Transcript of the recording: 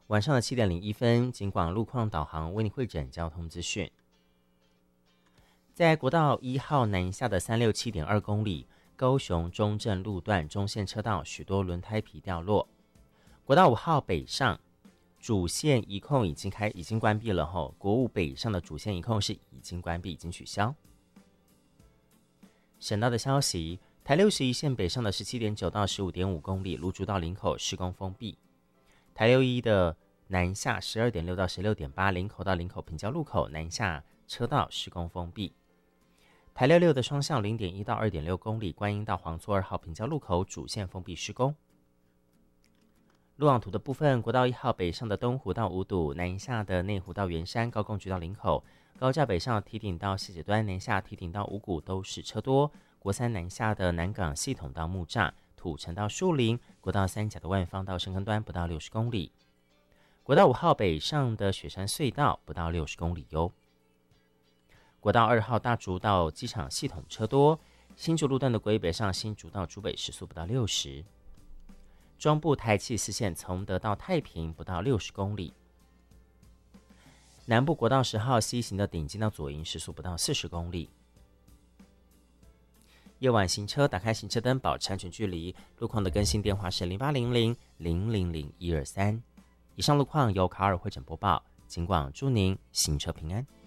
晚上的7点01分，警广路况导航为你汇整交通资讯。在国道1号南下的367.2公里，高雄中正路段中线车道许多轮胎皮掉落。国道5号北上主线一控已经关闭了后，国五北上的主线一控是已经关闭，已经取消。省道的消息，台61线北上的17.9到15.5公里，芦竹到林口施工封闭。台61的南下12.6到16.8，林口到林口平交路口南下车道施工封闭。台66的双向0.1到2.6公里，观音到黄厝2号平交路口主线封闭施工。路网图的部分，国道1号北上的东湖到五堵，南下的内湖到圆山，高工局到林口，高架北上堤顶到谢子端，南下堤顶到五股都是车多。国三南下的南港系统到木栅，土城到树林，国道3甲的万方到深坑端不到60公里。国道5号北上的雪山隧道不到60公里哟。国道2号大竹到机场系统车多，新竹路段的国一北上新竹到竹北时速不到60。中部台74线从德到太平不到60公里。南部国道10号西行的顶金到左营时速不到40公里。夜晚行车打开行车灯，保持安全距离。路况的更新电话是0800000123。以上路况由卡尔汇整播报，警广祝您行车平安。